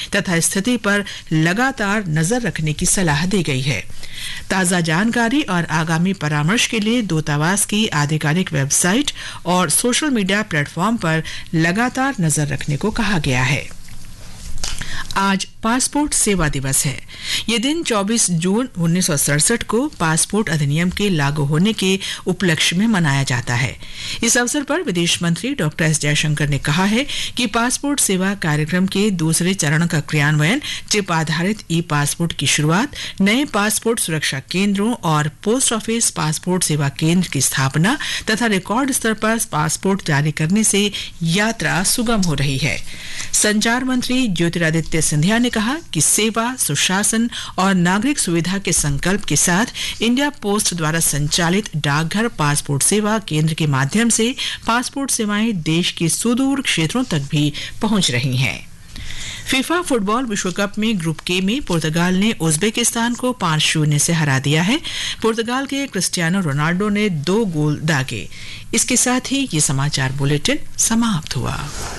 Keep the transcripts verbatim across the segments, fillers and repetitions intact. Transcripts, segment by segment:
तथा स्थिति पर लगातार नजर रखने की सलाह दी गई है। ताजा जानकारी और आगामी परामर्श के लिए दूतावास की आधिकारिक वेबसाइट और सोशल मीडिया प्लेटफॉर्म पर लगातार नजर रखने को कहा गया है। आज पासपोर्ट सेवा दिवस है। ये दिन चौबीस जून उन्नीस सौ सड़सठ को पासपोर्ट अधिनियम के लागू होने के उपलक्ष्य में मनाया जाता है। इस अवसर पर विदेश मंत्री डॉक्टर एस जयशंकर ने कहा है कि पासपोर्ट सेवा कार्यक्रम के दूसरे चरण का क्रियान्वयन, चिप आधारित ई पासपोर्ट की शुरुआत, नए पासपोर्ट सुरक्षा केंद्रों और पोस्ट ऑफिस पासपोर्ट सेवा केंद्र की स्थापना तथा रिकॉर्ड स्तर पर पासपोर्ट जारी करने से यात्रा सुगम हो रही है। संचार मंत्री ज्योतिरादित्य सिंधिया ने कहा कि सेवा, सुशासन और नागरिक सुविधा के संकल्प के साथ इंडिया पोस्ट द्वारा संचालित डाकघर पासपोर्ट सेवा केंद्र के माध्यम से पासपोर्ट सेवाएं देश के सुदूर क्षेत्रों तक भी पहुंच रही हैं। फीफा फुटबॉल विश्व कप में ग्रुप के में पुर्तगाल ने उज्बेकिस्तान को पांच शून्य से हरा दिया है। पुर्तगाल के क्रिस्टियानो रोनाल्डो ने दो गोल दागे। इसके साथ ही ये समाचार बुलेटिन समाप्त हुआ।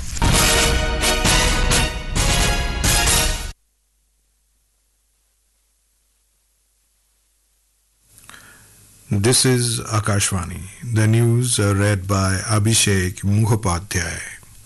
This is Akashvani. The news are read by Abhishek Mukhopadhyay.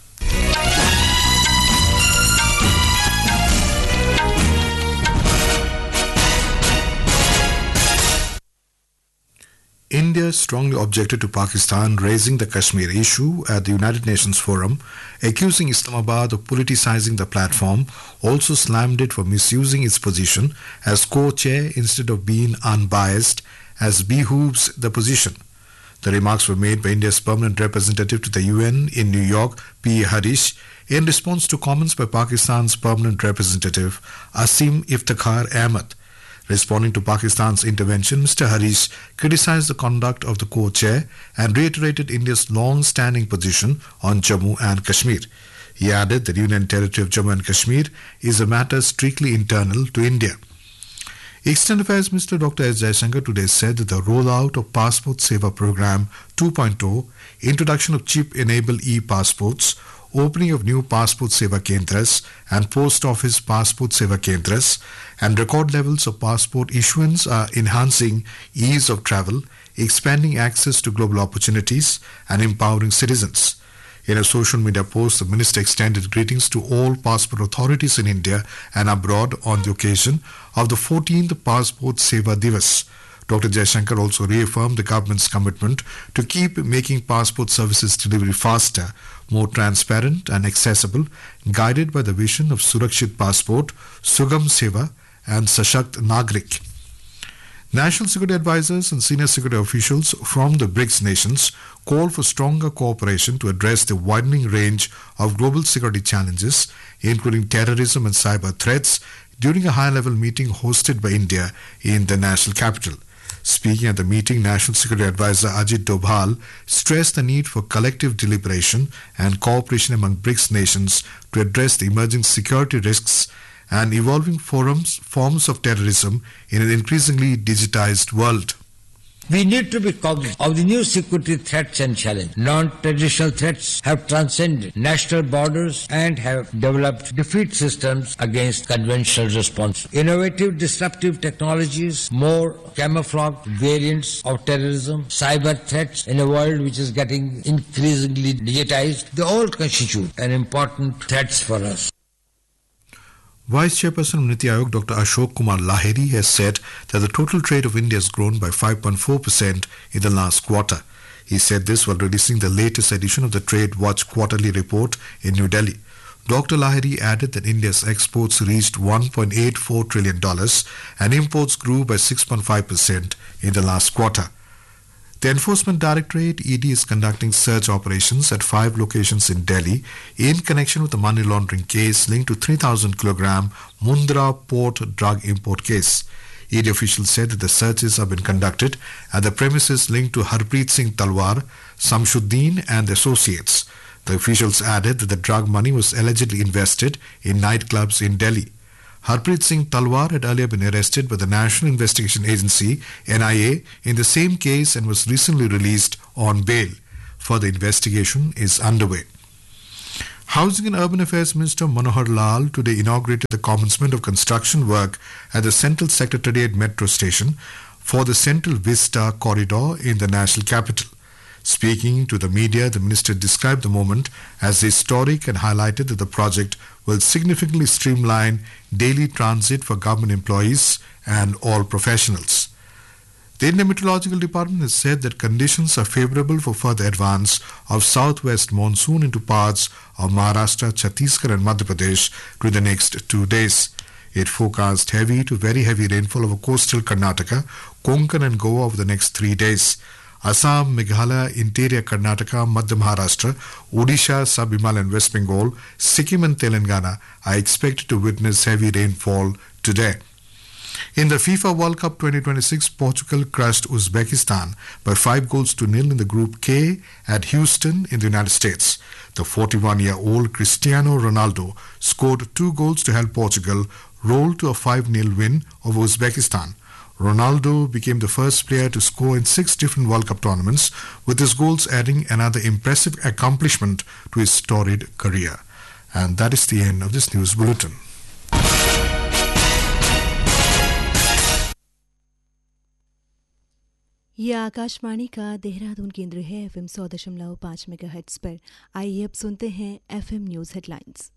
India strongly objected to Pakistan raising the Kashmir issue at the United Nations Forum, accusing Islamabad of politicizing the platform, also slammed it for misusing its position as co-chair instead of being unbiased, as behooves the position. The remarks were made by India's permanent representative to the U N in New York, P. Harish, in response to comments by Pakistan's permanent representative, Asim Iftikhar Ahmed. Responding to Pakistan's intervention, Mister Harish criticized the conduct of the co-chair and reiterated India's long-standing position on Jammu and Kashmir. He added that the Union territory of Jammu and Kashmir is a matter strictly internal to India. External Affairs Minister Doctor S. Jayashankar today said that the rollout of Passport Seva Program two point oh, introduction of chip-enabled e-passports, opening of new Passport Seva Kendras and Post Office Passport Seva Kendras, and record levels of passport issuance are enhancing ease of travel, expanding access to global opportunities, and empowering citizens. In a social media post, the minister extended greetings to all passport authorities in India and abroad on the occasion of the fourteenth Passport Seva Divas. Doctor Jayashankar also reaffirmed the government's commitment to keep making passport services delivery faster, more transparent and accessible, guided by the vision of Surakshit Passport, Sugam Seva and Sashakt Nagrik. National security advisors and senior security officials from the BRICS nations call for stronger cooperation to address the widening range of global security challenges, including terrorism and cyber threats, during a high-level meeting hosted by India in the national capital. Speaking at the meeting, National Security Advisor Ajit Dobhal stressed the need for collective deliberation and cooperation among BRICS nations to address the emerging security risks and evolving forms, forms of terrorism in an increasingly digitized world. We need to be cognizant of the new security threats and challenges. Non-traditional threats have transcended national borders and have developed defeat systems against conventional response. Innovative disruptive technologies, more camouflaged variants of terrorism, cyber threats in a world which is getting increasingly digitized, they all constitute an important threats for us. Vice Chairperson of Niti Aayog Doctor Ashok Kumar Lahiri has said that the total trade of India has grown by five point four percent in the last quarter. He said this while releasing the latest edition of the Trade Watch Quarterly Report in New Delhi. Doctor Lahiri added that India's exports reached one point eight four trillion dollars and imports grew by six point five percent in the last quarter. The Enforcement Directorate E D is conducting search operations at five locations in Delhi in connection with the money laundering case linked to three thousand kilogram Mundra port drug import case. E D officials said that the searches have been conducted at the premises linked to Harpreet Singh Talwar, Samshuddin and associates. The officials added that the drug money was allegedly invested in nightclubs in Delhi. Harpreet Singh Talwar had earlier been arrested by the National Investigation Agency N I A in the same case and was recently released on bail. Further investigation is underway. Housing and Urban Affairs Minister Manohar Lal today inaugurated the commencement of construction work at the Central Secretariat Metro Station for the Central Vista Corridor in the national capital. Speaking to the media, the minister described the moment as historic and highlighted that the project will significantly streamline daily transit for government employees and all professionals. The Indian Meteorological Department has said that conditions are favorable for further advance of southwest monsoon into parts of Maharashtra, Chhattisgarh and Madhya Pradesh during the next two days. It forecast heavy to very heavy rainfall over coastal Karnataka, Konkan and Goa over the next three days. Assam, Meghalaya, interior Karnataka, Madhya Maharashtra, Odisha, Sub-Himalayan West Bengal, Sikkim and Telangana are expected to witness heavy rainfall today. In the FIFA World Cup twenty twenty-six, Portugal crushed Uzbekistan by five goals to nil in the Group K at Houston in the United States. The forty-one-year-old Cristiano Ronaldo scored two goals to help Portugal roll to a five nil win over Uzbekistan. Ronaldo became the first player to score in six different World Cup tournaments, with his goals adding another impressive accomplishment to his storied career. And that is the end of this news bulletin. यह आकाशवाणी का देहरादून केंद्र है FM सौ दशमलव पाँच megahertz पर। आइए अब सुनते हैं एफएम न्यूज हेडलाइंस।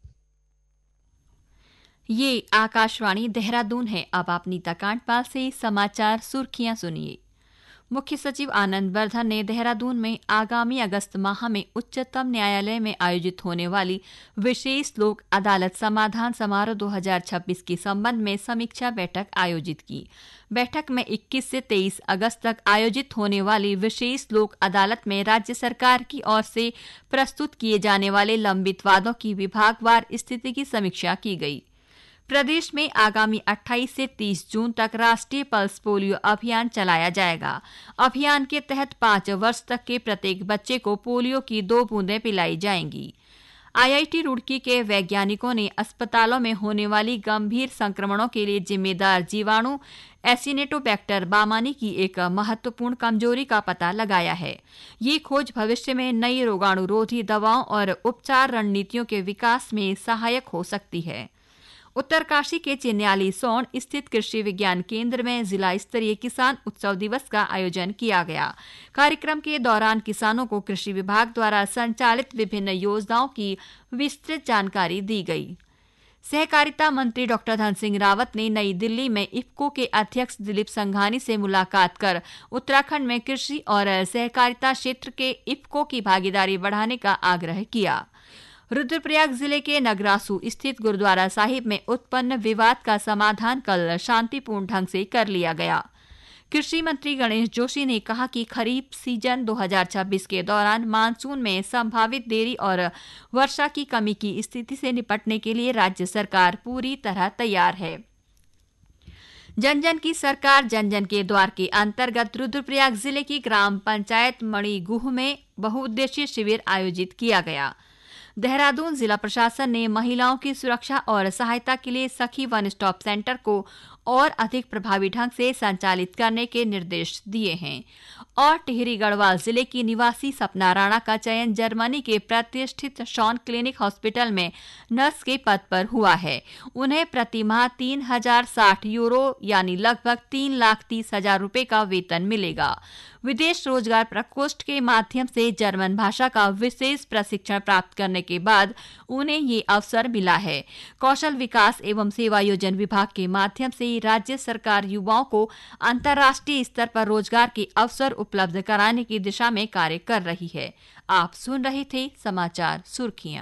ये आकाशवाणी देहरादून है। अब आप नीता कांडपाल से समाचार सुर्खियां सुनिए। मुख्य सचिव आनंद वर्धन ने देहरादून में आगामी अगस्त माह में उच्चतम न्यायालय में आयोजित होने वाली विशेष लोक अदालत समाधान समारोह दो हज़ार छब्बीस के संबंध में समीक्षा बैठक आयोजित की। बैठक में इक्कीस से तेईस अगस्त तक आयोजित होने वाली विशेष लोक अदालत में राज्य सरकार की ओर से प्रस्तुत किए जाने वाले लंबित वादों की विभागवार स्थिति की समीक्षा की गई। प्रदेश में आगामी अट्ठाईस से तीस जून तक राष्ट्रीय पल्स पोलियो अभियान चलाया जाएगा। अभियान के तहत पाँच वर्ष तक के प्रत्येक बच्चे को पोलियो की दो बूंदें पिलाई जाएंगी। आईआईटी रुड़की के वैज्ञानिकों ने अस्पतालों में होने वाली गंभीर संक्रमणों के लिए जिम्मेदार जीवाणु एसिनेटोबैक्टर बामानी की एक महत्वपूर्ण कमजोरी का पता लगाया है। ये खोज भविष्य में नई रोगाणुरोधी दवाओं और उपचार रणनीतियों के विकास में सहायक हो सकती है। उत्तरकाशी के चिन्याली सोन स्थित कृषि विज्ञान केंद्र में जिला स्तरीय किसान उत्सव दिवस का आयोजन किया गया। कार्यक्रम के दौरान किसानों को कृषि विभाग द्वारा संचालित विभिन्न योजनाओं की विस्तृत जानकारी दी गई। सहकारिता मंत्री डॉक्टर धन सिंह रावत ने नई दिल्ली में इफ्को के अध्यक्ष दिलीप संघानी से मुलाकात कर उत्तराखंड में कृषि और सहकारिता क्षेत्र के इफ्को की भागीदारी बढ़ाने का आग्रह किया। रुद्रप्रयाग जिले के नगरासू स्थित गुरुद्वारा साहिब में उत्पन्न विवाद का समाधान कल शांतिपूर्ण ढंग से कर लिया गया। कृषि मंत्री गणेश जोशी ने कहा कि खरीफ सीजन दो हज़ार छब्बीस के दौरान मानसून में संभावित देरी और वर्षा की कमी की स्थिति से निपटने के लिए राज्य सरकार पूरी तरह तैयार है। जन जन की सरकार जन जन के द्वार के अंतर्गत रुद्रप्रयाग जिले की ग्राम पंचायत मणिगुह में बहुउद्देशीय शिविर आयोजित किया गया। देहरादून जिला प्रशासन ने महिलाओं की सुरक्षा और सहायता के लिए सखी वन स्टॉप सेंटर को और अधिक प्रभावी ढंग से संचालित करने के निर्देश दिए हैं। और टिहरी गढ़वाल जिले की निवासी सपना राणा का चयन जर्मनी के प्रतिष्ठित शॉन क्लिनिक हॉस्पिटल में नर्स के पद पर हुआ है। उन्हें प्रति माह तीन हजार साठ यूरो यानी लगभग तीन लाख तीस हजार रूपए का वेतन मिलेगा। विदेश रोजगार प्रकोष्ठ के माध्यम से जर्मन भाषा का विशेष प्रशिक्षण प्राप्त करने के बाद उन्हें ये अवसर मिला है। कौशल विकास एवं सेवायोजन विभाग के माध्यम से राज्य सरकार युवाओं को अंतर्राष्ट्रीय स्तर पर रोजगार के अवसर उपलब्ध कराने की दिशा में कार्य कर रही है। आप सुन रहे थे समाचार सुर्खियां।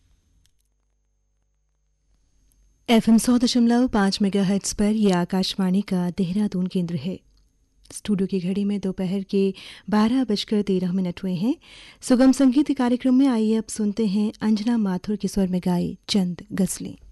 एफएम सौ दशमलव पाँच मेगाहर्ट्ज पर यह आकाशवाणी का देहरादून केंद्र है। स्टूडियो की घड़ी में दोपहर के बारह बजकर तेरह मिनट हुए हैं। सुगम संगीत कार्यक्रम में आइए अब सुनते हैं अंजना माथुर के स्वर में गाए चंद गजलें।